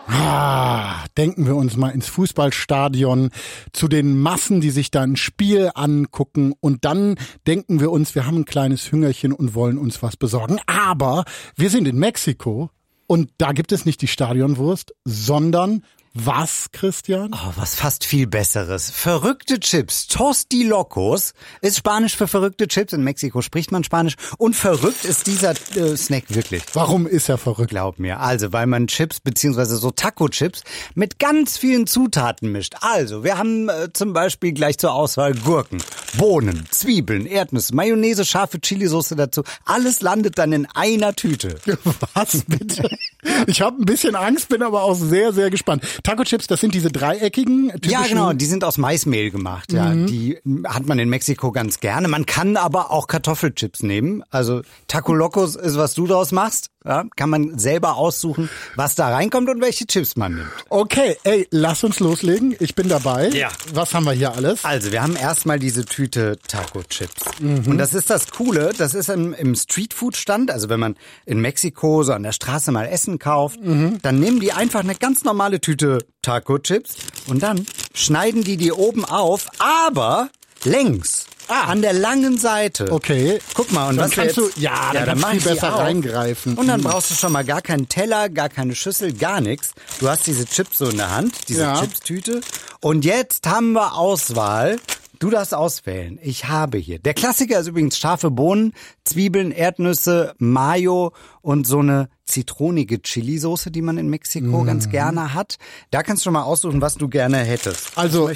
Denken wir uns mal ins Fußballstadion zu den Massen, die sich da ein Spiel angucken und dann denken wir uns, wir haben ein kleines Hüngerchen und wollen uns was besorgen. Aber wir sind in Mexiko und da gibt es nicht die Stadionwurst, sondern was, Christian? Oh, was fast viel Besseres. Verrückte Chips. Tostilocos ist Spanisch für verrückte Chips. In Mexiko spricht man Spanisch. Und verrückt ist dieser Snack wirklich. Warum ist er verrückt? Glaub mir. Also, weil man Chips beziehungsweise so Taco-Chips mit ganz vielen Zutaten mischt. Also, wir haben zum Beispiel gleich zur Auswahl Gurken, Bohnen, Zwiebeln, Erdnüsse, Mayonnaise, scharfe Chilisauce dazu. Alles landet dann in einer Tüte. Was bitte? Ich habe ein bisschen Angst, bin aber auch sehr, sehr gespannt. Taco-Chips, das sind diese dreieckigen, typischen... Ja, genau, die sind aus Maismehl gemacht. Ja, die hat man in Mexiko ganz gerne. Man kann aber auch Kartoffelchips nehmen. Also Taco Locos ist, was du draus machst. Ja, kann man selber aussuchen, was da reinkommt und welche Chips man nimmt. Okay, lass uns loslegen. Ich bin dabei. Ja. Was haben wir hier alles? Also, wir haben erstmal diese Tüte Taco-Chips. Und das ist das Coole, das ist im Streetfood-Stand, also wenn man in Mexiko so an der Straße mal Essen kauft, dann nehmen die einfach eine ganz normale Tüte Taco-Chips und dann schneiden die oben auf, aber längs. An der langen Seite. Okay. Guck mal, und dann was kannst jetzt, du, dann mach viel ich die besser auf. reingreifen. Und dann brauchst du schon mal gar keinen Teller, gar keine Schüssel, gar nichts. Du hast diese Chips so in der Hand, diese Chipstüte. Und jetzt haben wir Auswahl. Du darfst auswählen. Ich habe hier. Der Klassiker ist übrigens scharfe Bohnen, Zwiebeln, Erdnüsse, Mayo und so eine zitronige Chili-Soße, die man in Mexiko ganz gerne hat. Da kannst du schon mal aussuchen, was du gerne hättest. Also,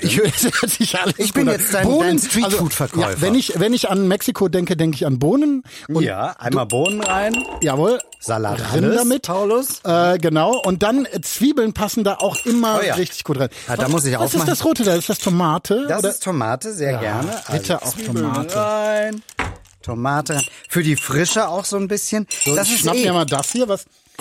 ich bin jetzt dein Streetfood-Verkäufer. Also, wenn ich an Mexiko denke, denke ich an Bohnen. Und einmal Bohnen rein. Jawohl. Salat damit, Paulus. Genau. Und dann Zwiebeln passen da auch immer richtig gut rein. Ja, da muss ich was ist das Rote da? Ist das Tomate? Das ist Tomate, sehr gerne. Bitte auch Zwiebeln Tomate. Rein. Tomate rein. Für die Frische auch so ein bisschen. So, das schnapp mir mal das hier.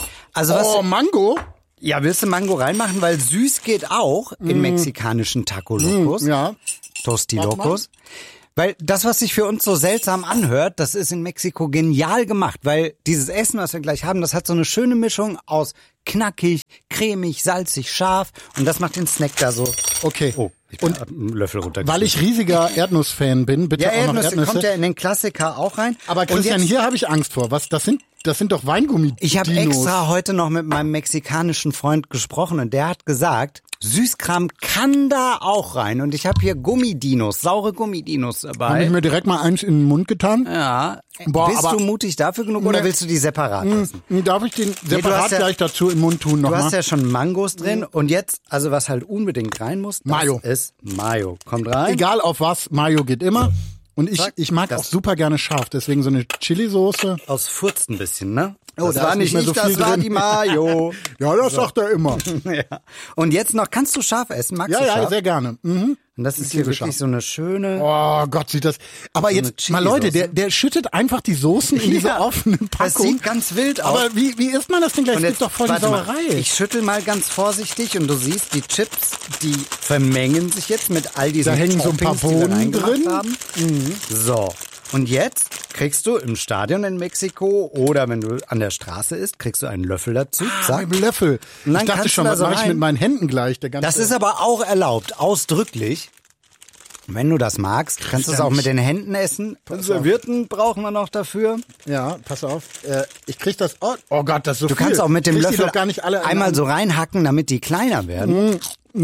Also Mango? Ja, willst du Mango reinmachen? Weil süß geht auch in mexikanischen Taco-Locos. Ja. Tostilocos. Weil das, was sich für uns so seltsam anhört, das ist in Mexiko genial gemacht. Weil dieses Essen, was wir gleich haben, das hat so eine schöne Mischung aus knackig, cremig, salzig, scharf. Und das macht den Snack da so. Okay. Oh, ich bin einen Löffel runtergeschmissen. Weil ich riesiger Erdnussfan bin, bitte auch noch Erdnüsse. Kommt ja in den Klassiker auch rein. Aber Christian, hier habe ich Angst vor. Was, das sind doch Weingummi. Ich habe extra heute noch mit meinem mexikanischen Freund gesprochen und der hat gesagt, Süßkram kann da auch rein. Und ich habe hier Gummidinos, saure Gummidinos dabei. Habe ich mir direkt mal eins in den Mund getan? Ja. Bist du mutig dafür genug oder willst du die separat essen? Darf ich den separat gleich dazu im Mund tun nochmal? Du hast ja schon Mangos drin und jetzt, also was halt unbedingt rein muss, das Mayo. ist Mayo. Kommt rein. Egal auf was, Mayo geht immer. Und ich mag auch super gerne scharf, deswegen so eine Chili-Soße. Aus Furzt ein bisschen, ne? Oh, das war nicht mehr so viel das war drin. die Mayo. Ja, das sagt er immer. Ja. Und jetzt noch, kannst du scharf essen? Magst du scharf? Ja, sehr gerne. Mhm. Und das ist hier wirklich so eine schöne... Oh Gott, sieht das... Aber jetzt mal Leute, der schüttet einfach die Soßen in diese offenen Packung. Das sieht ganz wild aus. Aber wie isst man das denn gleich? Und Das ist doch voll die Sauerei. Ich schüttel mal ganz vorsichtig und du siehst, die Chips, die vermengen sich jetzt mit all diesen Da hängen so ein paar Bohnen drin. Haben. So. Und jetzt kriegst du im Stadion in Mexiko oder wenn du an der Straße isst, kriegst du einen Löffel dazu. Mit dem Löffel. Und dann ich dachte schon, was mache ich mit meinen Händen gleich? Das ist aber auch erlaubt, ausdrücklich. Wenn du das magst, kannst du es auch mit den Händen essen. Servietten brauchen wir noch dafür. Ja, pass auf. Ich krieg das... Oh Gott, das ist so viel. Du kannst auch mit dem Löffel gar nicht alle einmal so reinhacken, damit die kleiner werden.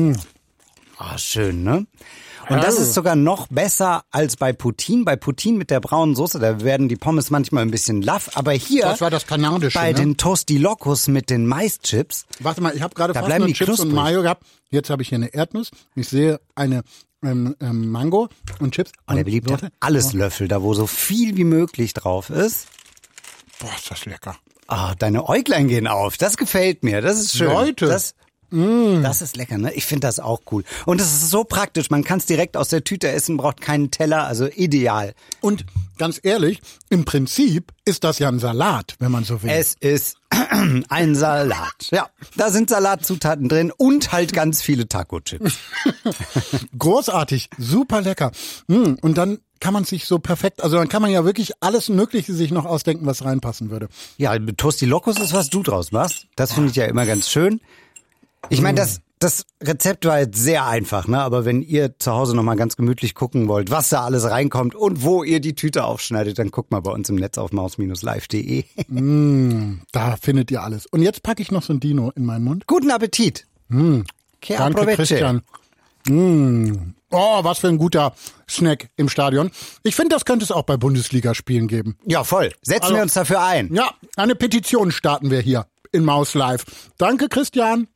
Schön, ne? Und das ist sogar noch besser als bei Poutine. Bei Poutine mit der braunen Soße, da werden die Pommes manchmal ein bisschen laff. Aber hier, das war das kanadische, bei den Tostilocos mit den Maischips. Warte mal, ich habe gerade fast nur Chips und Mayo gehabt. Jetzt habe ich hier eine Erdnuss. Ich sehe eine Mango und Chips. Und der beliebte Alleslöffel, da wo so viel wie möglich drauf ist. Boah, ist das lecker. Deine Äuglein gehen auf. Das gefällt mir. Das ist schön. Leute. Das ist lecker, ne? Ich finde das auch cool. Und es ist so praktisch. Man kann es direkt aus der Tüte essen, braucht keinen Teller, also ideal. Und ganz ehrlich, im Prinzip ist das ja ein Salat, wenn man so will. Es ist ein Salat. Ja, da sind Salatzutaten drin und halt ganz viele Taco-Chips. Großartig, super lecker. Und dann kann man sich so perfekt, also dann kann man ja wirklich alles Mögliche sich noch ausdenken, was reinpassen würde. Ja, Tostilocos ist, was du draus machst. Das finde ich ja immer ganz schön. Ich meine, das Rezept war jetzt sehr einfach, ne? Aber wenn ihr zu Hause nochmal ganz gemütlich gucken wollt, was da alles reinkommt und wo ihr die Tüte aufschneidet, dann guckt mal bei uns im Netz auf maus-live.de. Da findet ihr alles. Und jetzt packe ich noch so ein Dino in meinen Mund. Guten Appetit. Danke, Christian. Oh, was für ein guter Snack im Stadion. Ich finde, das könnte es auch bei Bundesligaspielen geben. Ja, voll. Setzen wir uns dafür ein. Ja, eine Petition starten wir hier in Maus Live. Danke, Christian.